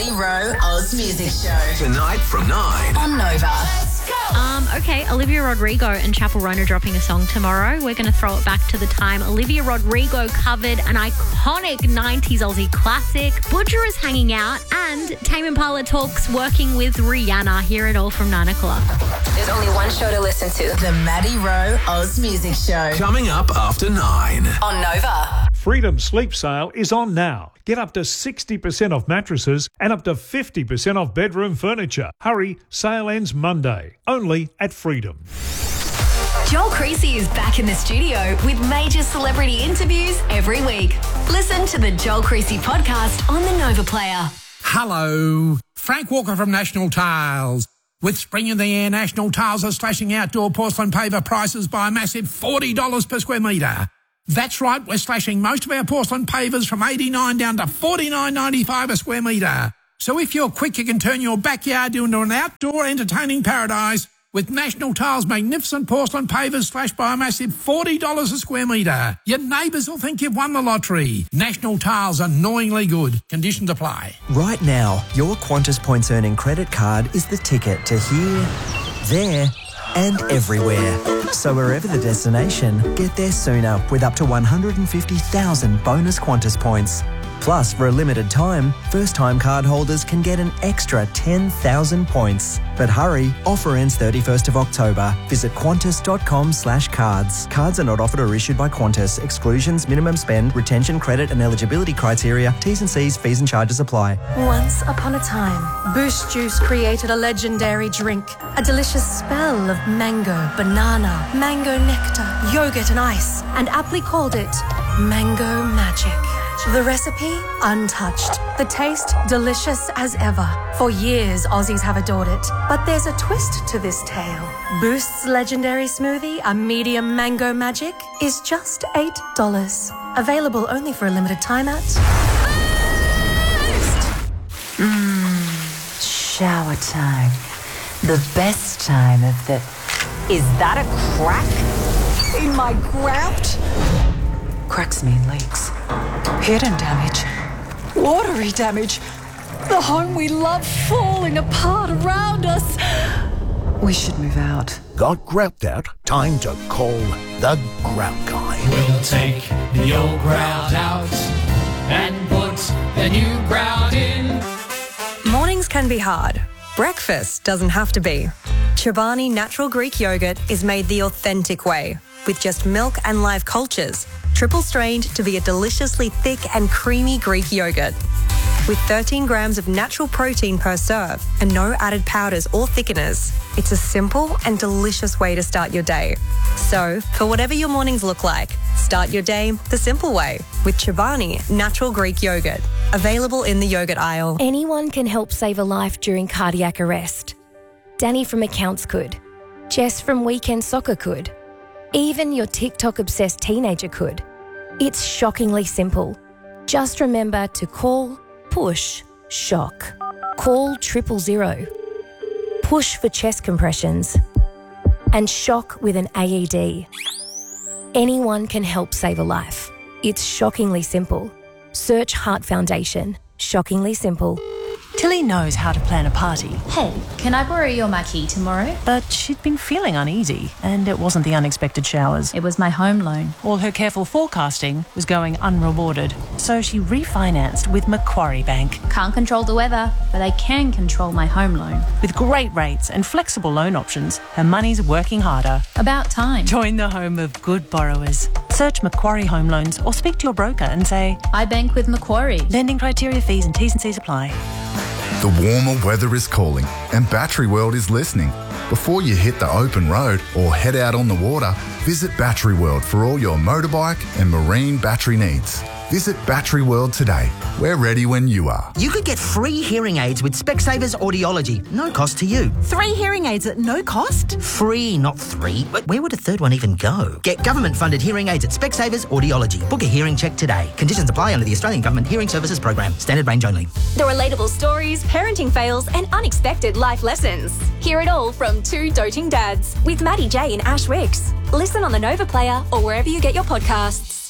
Maddie Rowe Oz Music Show. Tonight from 9 on Nova. Okay, Olivia Rodrigo and Chapel Roan are dropping a song tomorrow. We're going to throw it back to the time Olivia Rodrigo covered an iconic 90s Aussie classic. Butcher is hanging out, and Tame Impala talks working with Rihanna. Hear it all from 9 o'clock. There's only one show to listen to. The Maddie Rowe Oz Music Show. coming up after 9. On Nova. Freedom Sleep Sale is on now. Get up to 60% off mattresses and up to 50% off bedroom furniture. Hurry, sale ends Monday. Only at Freedom. Joel Creasy is back in the studio with major celebrity interviews every week. Listen to the Joel Creasy podcast on the Nova Player. Hello, Frank Walker from National Tiles. With spring in the air, National Tiles are slashing outdoor porcelain paver prices by a massive $40 per square metre. That's right, we're slashing most of our porcelain pavers from $89 down to $49.95 a square metre. So if you're quick, you can turn your backyard into an outdoor entertaining paradise with National Tiles' magnificent porcelain pavers slashed by a massive $40 a square metre. Your neighbours will think you've won the lottery. National Tiles, annoyingly good. Conditions apply. Right now, your Qantas Points Earning credit card is the ticket to here, there and everywhere. So wherever the destination, get there sooner with up to 150,000 bonus Qantas points. Plus, for a limited time, first-time card holders can get an extra 10,000 points. But hurry, offer ends 31st of October. Visit qantas.com/cards. Cards are not offered or issued by Qantas. Exclusions, minimum spend, retention, credit and eligibility criteria, T's and C's, fees and charges apply. Once upon a time, Boost Juice created a legendary drink. A delicious spell of mango, banana, mango nectar, yogurt and ice, and aptly called it Mango Magic. The recipe, untouched. The taste, delicious as ever. For years, Aussies have adored it. But there's a twist to this tale. Boost's legendary smoothie, a medium Mango Magic, is just $8. Available only for a limited time at... Shower time. The best time of the... Is that a crack in my grout? Cracks mean leaks. Hidden damage. Watery damage. The home we love falling apart around us. We should move out. Got grout out? Time to call the Grout Guy. We'll take the old grout out and put the new grout in. Mornings can be hard. Breakfast doesn't have to be. Chobani Natural Greek Yogurt is made the authentic way, with just milk and live cultures, triple strained to be a deliciously thick and creamy Greek yogurt. With 13 grams of natural protein per serve and no added powders or thickeners, it's a simple and delicious way to start your day. So, for whatever your mornings look like, start your day the simple way with Chobani Natural Greek Yogurt. Available in the yogurt aisle. Anyone can help save a life during cardiac arrest. Danny from Accounts could. Jess from Weekend Soccer could. Even your TikTok-obsessed teenager could. It's shockingly simple. Just remember to call, push, shock. Call 000. Push for chest compressions. And shock with an AED. Anyone can help save a life. It's shockingly simple. Search Heart Foundation. Shockingly simple. Tilly knows how to plan a party. Hey, can I borrow your marquee tomorrow? But she'd been feeling uneasy, and it wasn't the unexpected showers. It was my home loan. All her careful forecasting was going unrewarded, so she refinanced with Macquarie Bank. Can't control the weather, but I can control my home loan. With great rates and flexible loan options, her money's working harder. About time. Join the home of good borrowers. Search Macquarie Home Loans or speak to your broker and say, I bank with Macquarie. Lending criteria, fees and T's and C's apply. The warmer weather is calling and Battery World is listening. Before you hit the open road or head out on the water, visit Battery World for all your motorbike and marine battery needs. Visit Battery World today. We're ready when you are. You could get free hearing aids with Specsavers Audiology. No cost to you. 3 hearing aids at no cost? Free, not 3. But where would a third one even go? Get government-funded hearing aids at Specsavers Audiology. Book a hearing check today. Conditions apply under the Australian Government Hearing Services Program. Standard range only. The relatable stories, parenting fails, and unexpected life lessons. Hear it all from 2 doting dads with Maddie J and Ash Wicks. Listen on the Nova Player or wherever you get your podcasts.